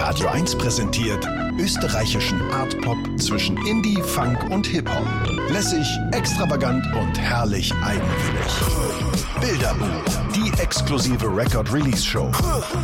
Radio 1 präsentiert österreichischen Art-Pop zwischen Indie, Funk und Hip-Hop. Lässig, extravagant und herrlich eigenwillig. Bilderbuch, die exklusive Record-Release-Show.